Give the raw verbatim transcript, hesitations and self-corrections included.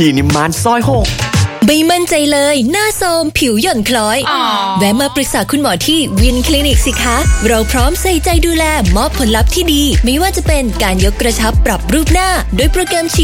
ที่นิมมานซอยหกไม่มั่นใจเลยหน้าโทรมผิวหย่อนคล้อยแวะมาปรึกษาคุณหมอที่วินคลินิกสิคะเราพร้อมใส่ใจดูแลมอบผลลัพธ์ที่ดีไม่ว่าจะเป็นการยกกระชับปรับรูปหน้าโดยโปรแกรมฉีด